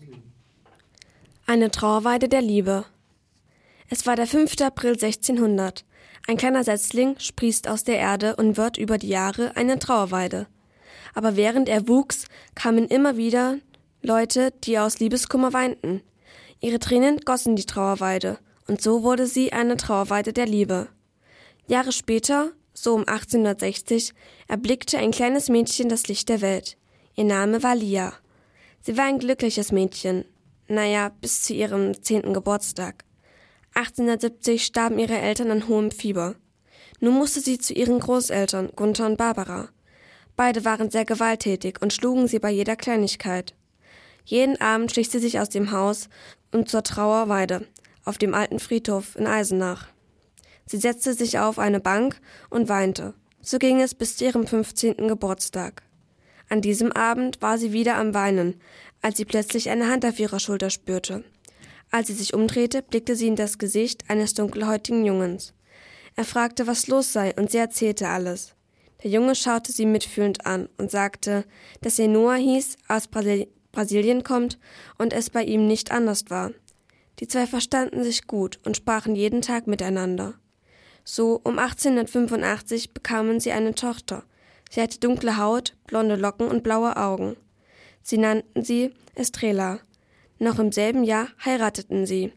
Eine Trauerweide der Liebe. Es war der 5. April 1600. Ein kleiner Setzling sprießt aus der Erde und wird über die Jahre eine Trauerweide. Aber während er wuchs, kamen immer wieder Leute, die aus Liebeskummer weinten. Ihre Tränen gossen die Trauerweide, und so wurde sie eine Trauerweide der Liebe. Jahre später, so um 1860, erblickte ein kleines Mädchen das Licht der Welt. Ihr Name war Lia. Sie war ein glückliches Mädchen. Bis zu ihrem 10. Geburtstag. 1870 starben ihre Eltern an hohem Fieber. Nun musste sie zu ihren Großeltern, Gunther und Barbara. Beide waren sehr gewalttätig und schlugen sie bei jeder Kleinigkeit. Jeden Abend schlich sie sich aus dem Haus und zur Trauerweide auf dem alten Friedhof in Eisenach. Sie setzte sich auf eine Bank und weinte. So ging es bis zu ihrem 15. Geburtstag. An diesem Abend war sie wieder am Weinen, als sie plötzlich eine Hand auf ihrer Schulter spürte. Als sie sich umdrehte, blickte sie in das Gesicht eines dunkelhäutigen Jungens. Er fragte, was los sei, und sie erzählte alles. Der Junge schaute sie mitfühlend an und sagte, dass er Noah hieß, aus Brasilien kommt und es bei ihm nicht anders war. Die zwei verstanden sich gut und sprachen jeden Tag miteinander. So um 1885 bekamen sie eine Tochter. Sie hatte dunkle Haut, blonde Locken und blaue Augen. Sie nannten sie Estrela. Noch im selben Jahr heirateten sie.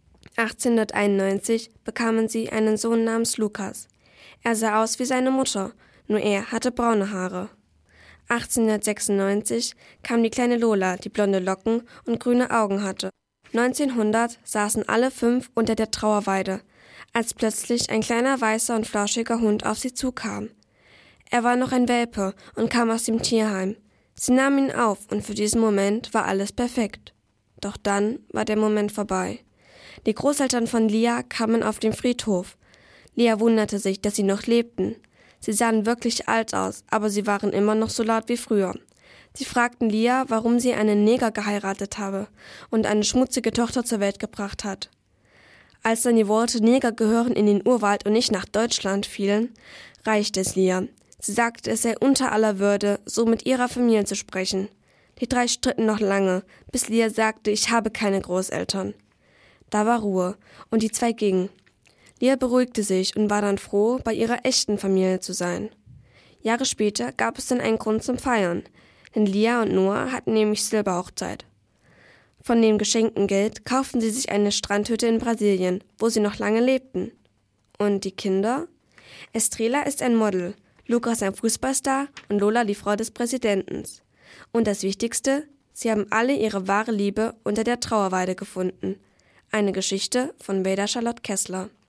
1891 bekamen sie einen Sohn namens Lukas. Er sah aus wie seine Mutter, nur er hatte braune Haare. 1896 kam die kleine Lola, die blonde Locken und grüne Augen hatte. 1900 saßen alle 5 unter der Trauerweide, als plötzlich ein kleiner weißer und flauschiger Hund auf sie zukam. Er war noch ein Welpe und kam aus dem Tierheim. Sie nahm ihn auf und für diesen Moment war alles perfekt. Doch dann war der Moment vorbei. Die Großeltern von Lia kamen auf den Friedhof. Lia wunderte sich, dass sie noch lebten. Sie sahen wirklich alt aus, aber sie waren immer noch so laut wie früher. Sie fragten Lia, warum sie einen Neger geheiratet habe und eine schmutzige Tochter zur Welt gebracht hat. Als dann die Worte Neger gehören in den Urwald und nicht nach Deutschland fielen, reichte es Lia. Sie sagte, es sei unter aller Würde, so mit ihrer Familie zu sprechen. Die 3 stritten noch lange, bis Lia sagte, ich habe keine Großeltern. Da war Ruhe, und die 2 gingen. Lia beruhigte sich und war dann froh, bei ihrer echten Familie zu sein. Jahre später gab es dann einen Grund zum Feiern, denn Lia und Noah hatten nämlich Silberhochzeit. Von dem geschenkten Geld kauften sie sich eine Strandhütte in Brasilien, wo sie noch lange lebten. Und die Kinder? Estrela ist ein Model, Lukas ein Fußballstar und Lola die Frau des Präsidenten. Und das Wichtigste, sie haben alle ihre wahre Liebe unter der Trauerweide gefunden. Eine Geschichte von Beda Charlotte Kessler.